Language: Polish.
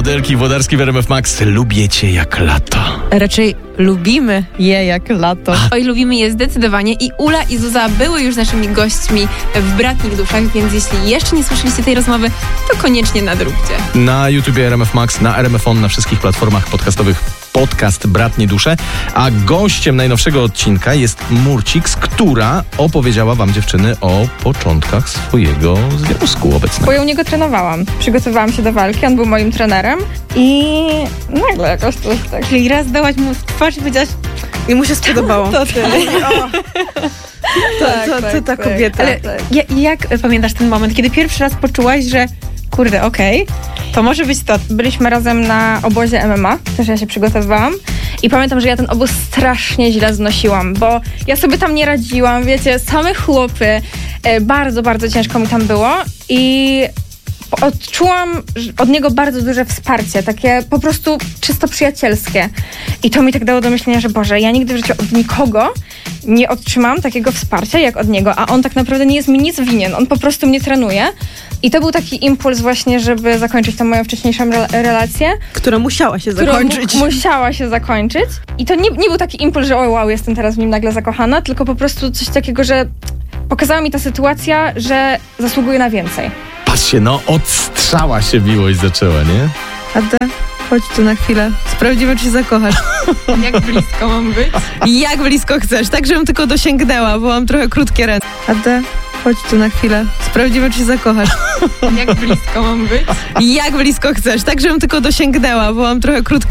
Włodarki i Włodarski w RMF Max. Lubię cię jak lato. Raczej lubimy je jak lato. Oj, lubimy je zdecydowanie i Ula i Zuza były już naszymi gośćmi w Bratnich Duszach, więc jeśli jeszcze nie słyszeliście tej rozmowy, to koniecznie nadróbcie. Na YouTubie RMF Max, na RMF On, na wszystkich platformach podcastowych podcast Bratnie Dusze, a gościem najnowszego odcinka jest Murciks, która opowiedziała wam, dziewczyny, o początkach swojego związku obecnego. Bo ja u niego trenowałam. Przygotowałam się do walki, on był moim trenerem i nagle jakoś coś tak. Czyli raz dałaś mu w twarz i powiedziałaś, i mu się spodobało. To ty. To ta kobieta. Ale jak pamiętasz ten moment, kiedy pierwszy raz poczułaś, że kurde, okej, to może być to. Byliśmy razem na obozie MMA, też ja się przygotowywałam i pamiętam, że ja ten obóz strasznie źle znosiłam, bo ja sobie tam nie radziłam, wiecie, same chłopy, bardzo, bardzo ciężko mi tam było i odczułam od niego bardzo duże wsparcie, takie po prostu czysto przyjacielskie. I to mi tak dało do myślenia, że Boże, ja nigdy w życiu od nikogo nie otrzymałam takiego wsparcia jak od niego, a on tak naprawdę nie jest mi nic winien, on po prostu mnie trenuje. I to był taki impuls właśnie, żeby zakończyć tę moją wcześniejszą relację. Która musiała się zakończyć. Musiała się zakończyć. I to nie był taki impuls, że o wow, jestem teraz w nim nagle zakochana, tylko po prostu coś takiego, że pokazała mi ta sytuacja, że zasługuje na więcej. Patrzcie, no od strzała się miłość zaczęła, nie? Ada, chodź tu na chwilę. Sprawdzimy, czy się zakochasz. Jak blisko mam być? Jak blisko chcesz, tak żebym tylko dosięgnęła, bo mam trochę krótkie ręce. Ada, chodź tu na chwilę. Sprawdzimy, czy się zakochasz. Jak blisko mam być? Jak blisko chcesz, tak żebym tylko dosięgnęła, bo mam trochę krótkie